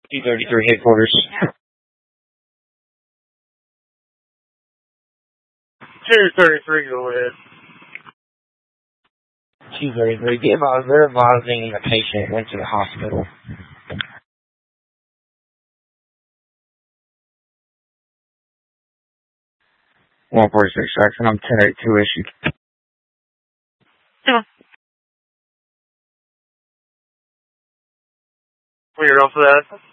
233 headquarters. 233, go ahead. 233. They're advising the patient went to the hospital. 146 Jackson, I'm 1082 issued. Yeah. Cleared off of that.